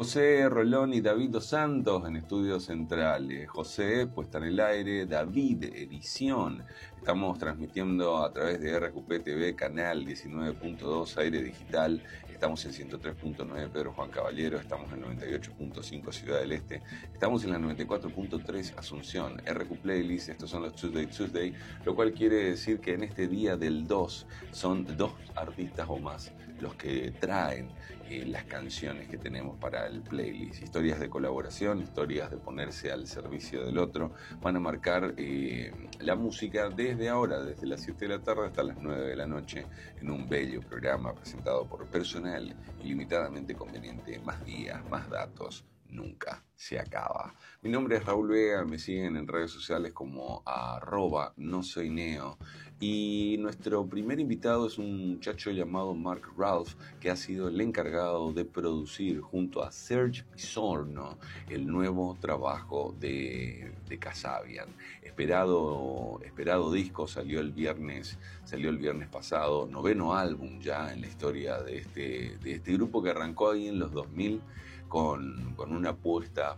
José Rolón y David Dos Santos en estudios centrales. José, puesta en el aire. David, edición. Estamos transmitiendo a través de RQP TV, canal 19.2, aire digital. Estamos en 103.9 Pedro Juan Caballero. Estamos en 98.5 Ciudad del Este. Estamos en la 94.3 Asunción. RQ Playlist, estos son los Tuesday, lo cual quiere decir que en este día del 2 son 2 artistas o más los que traen las canciones que tenemos para el playlist. Historias de colaboración, historias de ponerse al servicio del otro, van a marcar la música desde ahora, desde las 7 de la tarde hasta las 9 de la noche, en un bello programa presentado por personal ilimitadamente conveniente. Más días, más datos, nunca se acaba. Mi nombre es Raúl Vega, me siguen en redes sociales como @nosoyneo, y nuestro primer invitado es un muchacho llamado Mark Ralph, que ha sido el encargado de producir junto a Serge Pisorno el nuevo trabajo de Kasabian. Esperado disco, salió el viernes pasado, 9º álbum ya en la historia de este grupo que arrancó ahí en los 2000 con una apuesta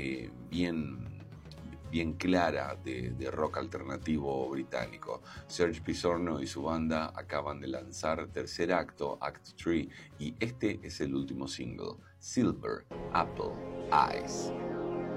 bien clara de rock alternativo británico. Serge Pisorno y su banda acaban de lanzar tercer acto, Act 3, y este es el último single, Silver Apple Eyes.